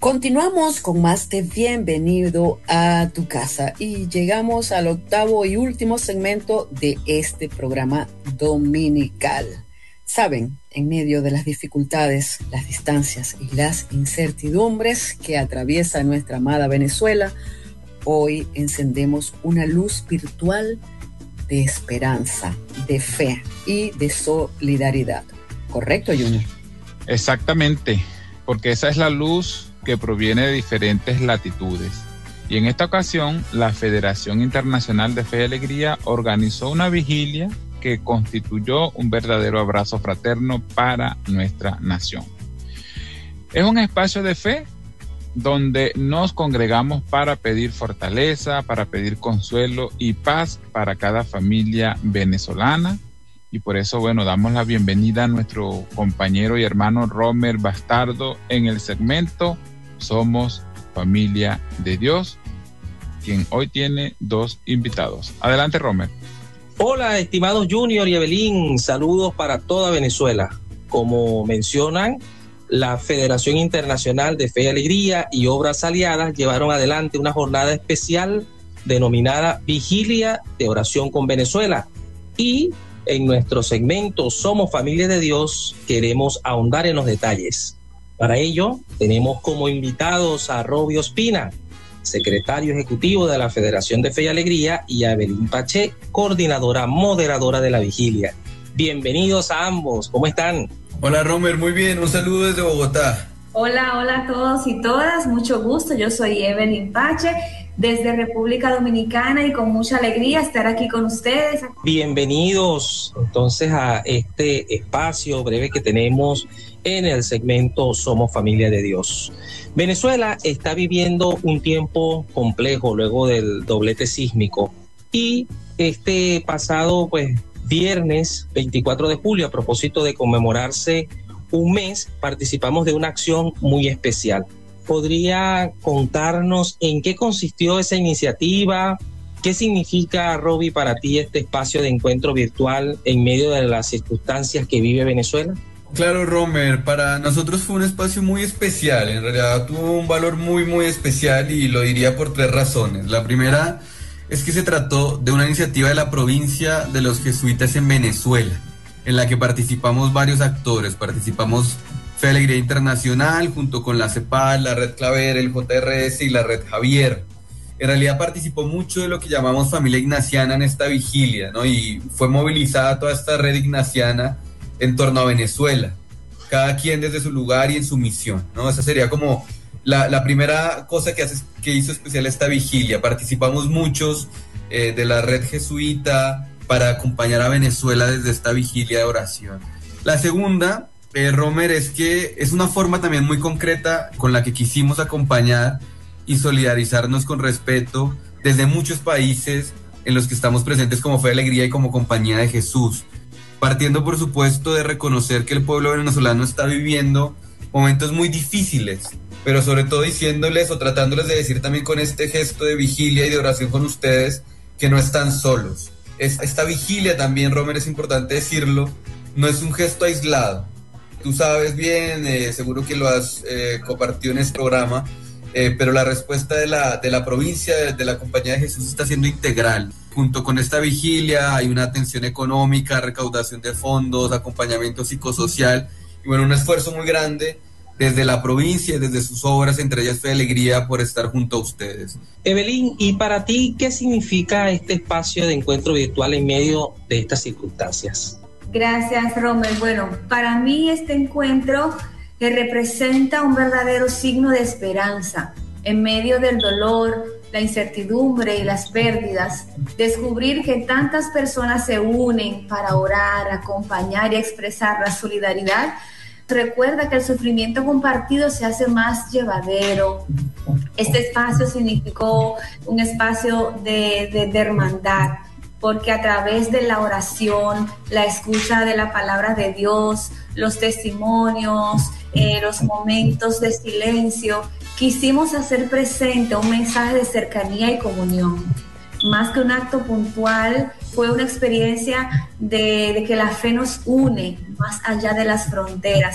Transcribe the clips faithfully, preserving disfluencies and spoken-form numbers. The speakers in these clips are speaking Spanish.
Continuamos con más de Bienvenido a tu casa y llegamos al octavo y último segmento de este programa dominical. Saben, en medio de las dificultades, las distancias y las incertidumbres que atraviesa nuestra amada Venezuela, hoy encendemos una luz virtual de esperanza, de fe y de solidaridad. ¿Correcto, Junior? Exactamente, porque esa es la luz que proviene de diferentes latitudes. Y en esta ocasión, la Federación Internacional de Fe y Alegría organizó una vigilia que constituyó un verdadero abrazo fraterno para nuestra nación. Es un espacio de fe donde nos congregamos para pedir fortaleza, para pedir consuelo y paz para cada familia venezolana. Y por eso, bueno, damos la bienvenida a nuestro compañero y hermano Romer Bastardo en el segmento Somos Familia de Dios, quien hoy tiene dos invitados. Adelante, Romer. Hola, estimados Junior y Evelyn, saludos para toda Venezuela. Como mencionan, la Federación Internacional de Fe y Alegría y Obras Aliadas llevaron adelante una jornada especial denominada Vigilia de Oración con Venezuela. Y en nuestro segmento Somos Familia de Dios queremos ahondar en los detalles. Para ello, tenemos como invitados a Roby Ospina, secretario ejecutivo de la Federación de Fe y Alegría, y a Evelyn Pache, coordinadora moderadora de la vigilia. Bienvenidos a ambos, ¿cómo están? Hola Romer, muy bien, un saludo desde Bogotá. Hola, hola a todos y todas, mucho gusto, yo soy Evelyn Pache, desde República Dominicana y con mucha alegría estar aquí con ustedes. Bienvenidos entonces a este espacio breve que tenemos en el segmento Somos Familia de Dios. Venezuela está viviendo un tiempo complejo luego del doblete sísmico y este pasado pues viernes veinticuatro de julio, a propósito de conmemorarse un mes, participamos de una acción muy especial. ¿Podría contarnos en qué consistió esa iniciativa? ¿Qué significa, Roby, para ti este espacio de encuentro virtual en medio de las circunstancias que vive Venezuela? Claro, Romer, para nosotros fue un espacio muy especial, en realidad tuvo un valor muy muy especial y lo diría por tres razones. La primera es que se trató de una iniciativa de la provincia de los jesuitas en Venezuela, en la que participamos varios actores, participamos Fe y Alegría Internacional junto con la CEPAL, la Red Claver, el J R S y la Red Javier. En realidad participó mucho de lo que llamamos familia ignaciana en esta vigilia, ¿no? Y fue movilizada toda esta red ignaciana en torno a Venezuela, cada quien desde su lugar y en su misión, ¿no? Esa sería como la, la primera cosa que, hace, que hizo especial esta vigilia. Participamos muchos eh, de la red jesuita para acompañar a Venezuela desde esta vigilia de oración. La segunda, eh, Romer, es que es una forma también muy concreta con la que quisimos acompañar y solidarizarnos con respeto desde muchos países en los que estamos presentes como Fe y Alegría y como Compañía de Jesús. Partiendo, por supuesto, de reconocer que el pueblo venezolano está viviendo momentos muy difíciles, pero sobre todo diciéndoles o tratándoles de decir también con este gesto de vigilia y de oración con ustedes que no están solos. Es, esta vigilia también, Romer, es importante decirlo, no es un gesto aislado. Tú sabes bien, eh, seguro que lo has eh, compartido en este programa, eh, pero la respuesta de la, de la provincia, de, de la Compañía de Jesús está siendo integral. Junto con esta vigilia hay una atención económica, recaudación de fondos, acompañamiento psicosocial y bueno, un esfuerzo muy grande desde la provincia y desde sus obras, entre ellas Fe y Alegría, por estar junto a ustedes. Evelyn, ¿y para ti qué significa este espacio de encuentro virtual en medio de estas circunstancias? Gracias, Romer. Bueno, para mí este encuentro que representa un verdadero signo de esperanza en medio del dolor, la incertidumbre y las pérdidas. Descubrir que tantas personas se unen para orar, acompañar y expresar la solidaridad recuerda que el sufrimiento compartido se hace más llevadero. Este espacio significó un espacio de, de, de hermandad, porque a través de la oración, la escucha de la palabra de Dios, los testimonios, eh, los momentos de silencio, quisimos hacer presente un mensaje de cercanía y comunión. Más que un acto puntual, fue una experiencia de, de que la fe nos une más allá de las fronteras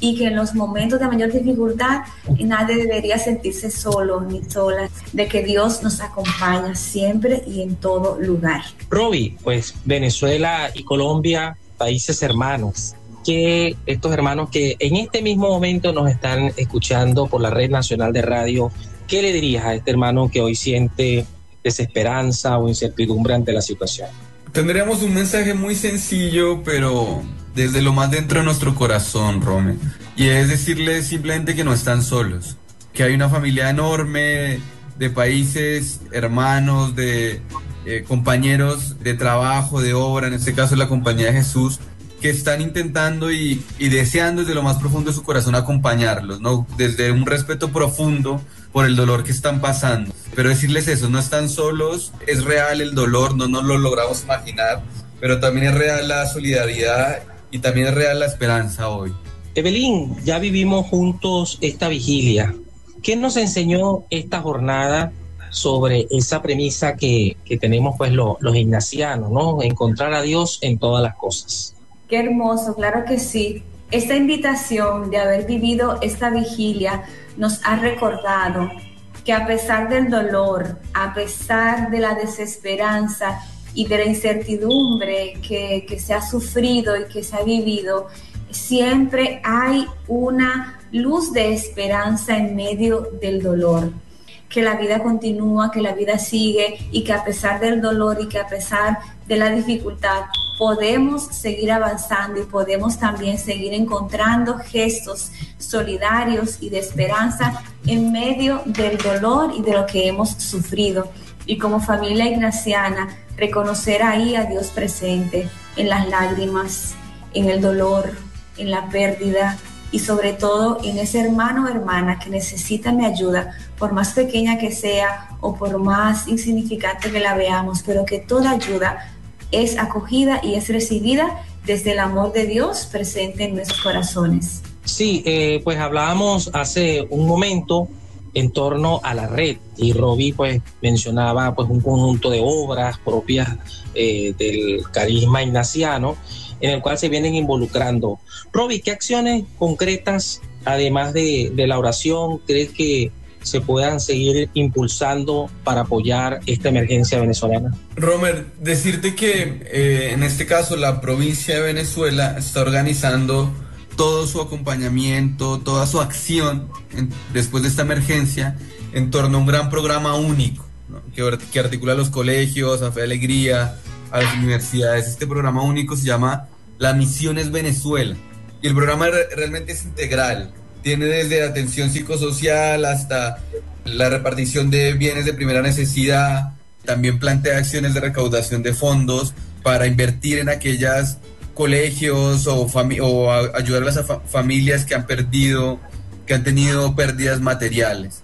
y que en los momentos de mayor dificultad nadie debería sentirse solo ni sola, de que Dios nos acompaña siempre y en todo lugar. Roby, pues Venezuela y Colombia, países hermanos, que estos hermanos que en este mismo momento nos están escuchando por la Red Nacional de Radio, ¿qué le dirías a este hermano que hoy siente desesperanza o incertidumbre ante la situación? Tendríamos un mensaje muy sencillo, pero desde lo más dentro de nuestro corazón, Rome, y es decirles simplemente que no están solos, que hay una familia enorme de países hermanos, de eh, compañeros de trabajo, de obra, en este caso la Compañía de Jesús, que están intentando y, y deseando desde lo más profundo de su corazón acompañarlos, ¿no? Desde un respeto profundo por el dolor que están pasando. Pero decirles eso, no están solos, es real el dolor, no nos lo logramos imaginar, pero también es real la solidaridad y también es real la esperanza hoy. Evelyn, ya vivimos juntos esta vigilia. ¿Qué nos enseñó esta jornada sobre esa premisa que, que tenemos pues lo, los ignacianos, ¿no? Encontrar a Dios en todas las cosas. Qué hermoso, claro que sí. Esta invitación de haber vivido esta vigilia nos ha recordado que a pesar del dolor, a pesar de la desesperanza y de la incertidumbre que, que se ha sufrido y que se ha vivido, siempre hay una luz de esperanza en medio del dolor. Que la vida continúa, que la vida sigue y que a pesar del dolor y que a pesar de la dificultad podemos seguir avanzando y podemos también seguir encontrando gestos solidarios y de esperanza en medio del dolor y de lo que hemos sufrido. Y como familia ignaciana, reconocer ahí a Dios presente en las lágrimas, en el dolor, en la pérdida y sobre todo en ese hermano o hermana que necesita mi ayuda, por más pequeña que sea o por más insignificante que la veamos, pero que toda ayuda es acogida y es recibida desde el amor de Dios presente en nuestros corazones. Sí, eh, pues hablábamos hace un momento en torno a la red y Roby pues mencionaba pues un conjunto de obras propias eh, del carisma ignaciano en el cual se vienen involucrando. Roby, ¿qué acciones concretas, además de, de la oración, crees que se puedan seguir impulsando para apoyar esta emergencia venezolana? Romer, decirte que eh, en este caso la provincia de Venezuela está organizando todo su acompañamiento, toda su acción en, después de esta emergencia en torno a un gran programa único, ¿no? que, que articula a los colegios, a Fe y Alegría, a las universidades. Este programa único se llama La Misión es Venezuela y el programa re- realmente es integral. Tiene desde atención psicosocial hasta la repartición de bienes de primera necesidad. También plantea acciones de recaudación de fondos para invertir en aquellos colegios o, fami- o a- ayudar a las fa- familias que han perdido, que han tenido pérdidas materiales.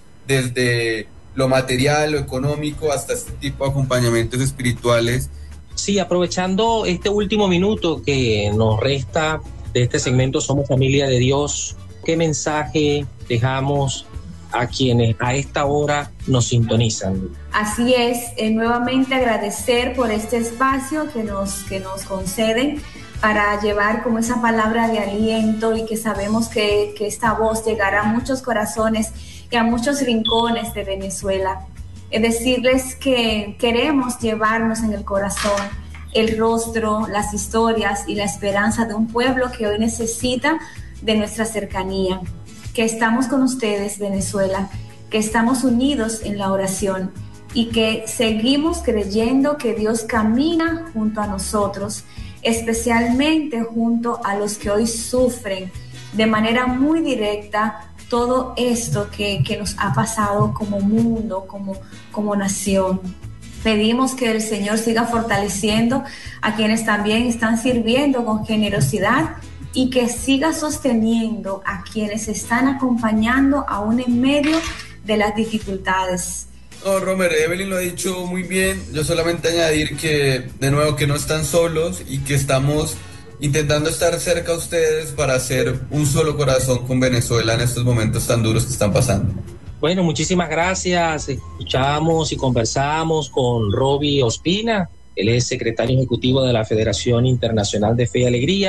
Desde lo material, lo económico, hasta este tipo de acompañamientos espirituales. Sí, aprovechando este último minuto que nos resta de este segmento Somos Familia de Dios, ¿qué mensaje dejamos a quienes a esta hora nos sintonizan? Así es, eh, nuevamente agradecer por este espacio que nos, que nos conceden para llevar como esa palabra de aliento y que sabemos que, que esta voz llegará a muchos corazones y a muchos rincones de Venezuela. Es decirles que queremos llevarnos en el corazón el rostro, las historias y la esperanza de un pueblo que hoy necesita de nuestra cercanía, que estamos con ustedes, Venezuela, que estamos unidos en la oración y que seguimos creyendo que Dios camina junto a nosotros, especialmente junto a los que hoy sufren de manera muy directa todo esto que, que nos ha pasado como mundo, como, como nación. Pedimos que el Señor siga fortaleciendo a quienes también están sirviendo con generosidad y que siga sosteniendo a quienes están acompañando aún en medio de las dificultades. No, Romer, Evelyn lo ha dicho muy bien. Yo solamente añadir que, de nuevo, que no están solos y que estamos intentando estar cerca a ustedes para hacer un solo corazón con Venezuela en estos momentos tan duros que están pasando. Bueno, muchísimas gracias. Escuchamos y conversamos con Roby Ospina. Él es secretario ejecutivo de la Federación Internacional de Fe y Alegría,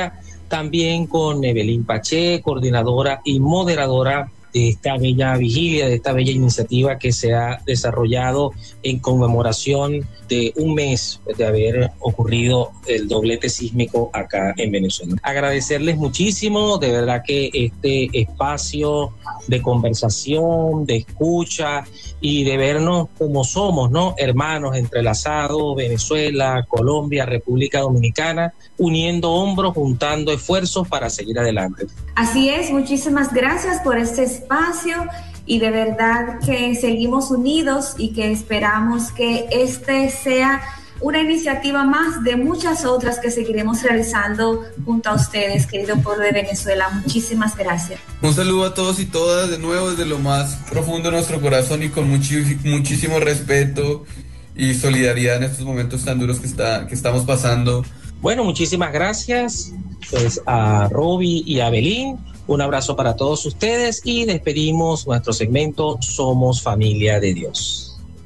también con Evelyn Paché, coordinadora y moderadora de esta bella vigilia, de esta bella iniciativa que se ha desarrollado en conmemoración de un mes de haber ocurrido el doblete sísmico acá en Venezuela. Agradecerles muchísimo, de verdad que este espacio de conversación, de escucha y de vernos como somos, ¿no? Hermanos entrelazados, Venezuela, Colombia, República Dominicana, uniendo hombros, juntando esfuerzos para seguir adelante. Así es, muchísimas gracias por este espacio y de verdad que seguimos unidos y que esperamos que este sea una iniciativa más de muchas otras que seguiremos realizando junto a ustedes, querido pueblo de Venezuela. Muchísimas gracias. Un saludo a todos y todas de nuevo desde lo más profundo de nuestro corazón y con muchi- muchísimo respeto y solidaridad en estos momentos tan duros que, está, que estamos pasando. Bueno, muchísimas gracias pues, a Roby y a Belín. Un abrazo para todos ustedes y despedimos nuestro segmento Somos Familia de Dios.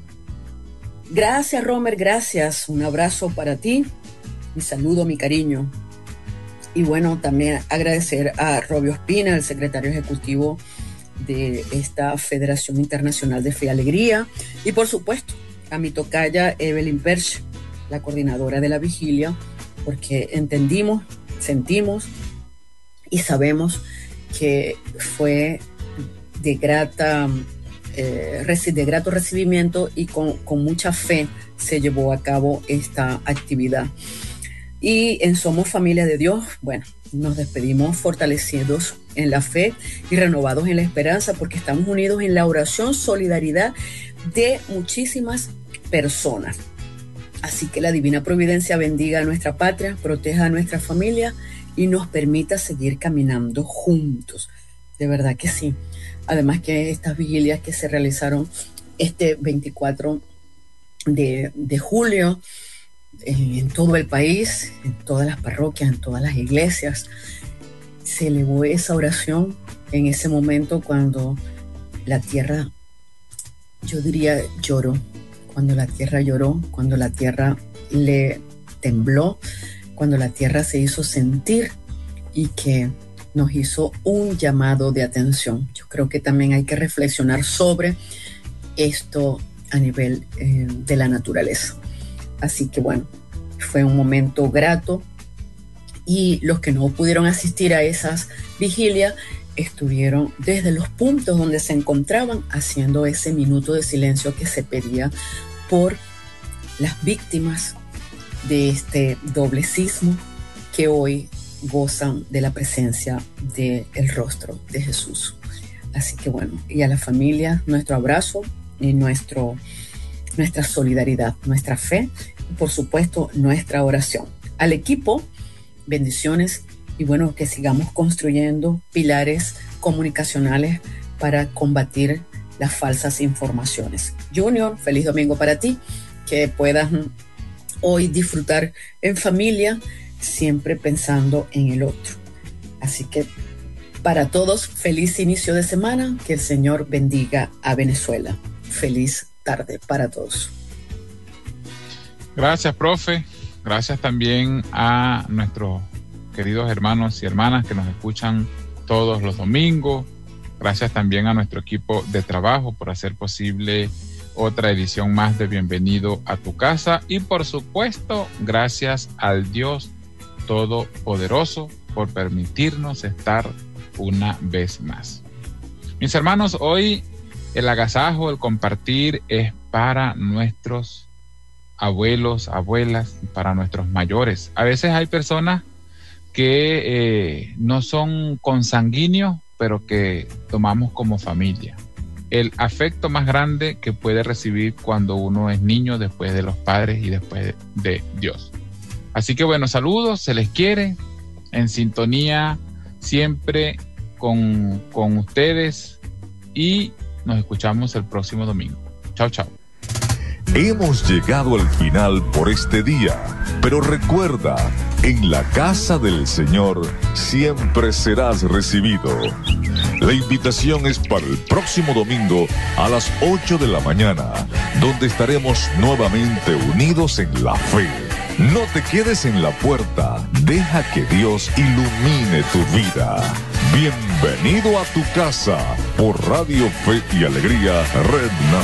Gracias, Romer, gracias. Un abrazo para ti. Mi saludo, mi cariño. Y bueno, también agradecer a Roby Ospina, el secretario ejecutivo de esta Federación Internacional de Fe y Alegría. Y por supuesto, a mi tocaya Evelyn Perch, la coordinadora de la vigilia, porque entendimos, sentimos y sabemos que fue de grata... Eh, de grato recibimiento y con, con mucha fe se llevó a cabo esta actividad. Y en Somos Familia de Dios, bueno, nos despedimos fortalecidos en la fe y renovados en la esperanza porque estamos unidos en la oración, solidaridad de muchísimas personas. Así que la divina providencia bendiga a nuestra patria, proteja a nuestra familia y nos permita seguir caminando juntos. De verdad que sí. Además que estas vigilias que se realizaron este veinticuatro de, de julio en, en todo el país, en todas las parroquias, en todas las iglesias, se elevó esa oración en ese momento cuando la tierra, yo diría, lloró, cuando la tierra lloró, cuando la tierra le tembló, cuando la tierra se hizo sentir y que nos hizo un llamado de atención. Yo creo que también hay que reflexionar sobre esto a nivel eh, de la naturaleza. Así que bueno, fue un momento grato y los que no pudieron asistir a esas vigilias estuvieron desde los puntos donde se encontraban haciendo ese minuto de silencio que se pedía por las víctimas de este doble sismo que hoy gozan de la presencia del rostro de Jesús. Así que bueno, y a la familia, nuestro abrazo y nuestro, nuestra solidaridad, nuestra fe y por supuesto nuestra oración. Al equipo, bendiciones y bueno, que sigamos construyendo pilares comunicacionales para combatir las falsas informaciones. Junior, feliz domingo para ti, que puedas hoy disfrutar en familia, siempre pensando en el otro. Así que para todos, feliz inicio de semana, que el Señor bendiga a Venezuela. Feliz tarde para todos. Gracias, profe. Gracias también a nuestros queridos hermanos y hermanas que nos escuchan todos los domingos. Gracias también a nuestro equipo de trabajo por hacer posible otra edición más de Bienvenido a tu casa. Y por supuesto, gracias al Dios Todopoderoso por permitirnos estar una vez más. Mis hermanos, hoy el agasajo, el compartir es para nuestros abuelos, abuelas, para nuestros mayores. A veces hay personas que eh, no son consanguíneos, pero que tomamos como familia. El afecto más grande que puede recibir cuando uno es niño después de los padres y después de Dios. Así que bueno, saludos, se les quiere, en sintonía siempre con, con ustedes y nos escuchamos el próximo domingo. Chao, chao. Hemos llegado al final por este día, pero recuerda, en la casa del Señor siempre serás recibido. La invitación es para el próximo domingo a las ocho de la mañana, donde estaremos nuevamente unidos en la fe. No te quedes en la puerta, Deja que Dios ilumine tu vida. Bienvenido a tu casa por Radio Fe y Alegría, Red Nacional.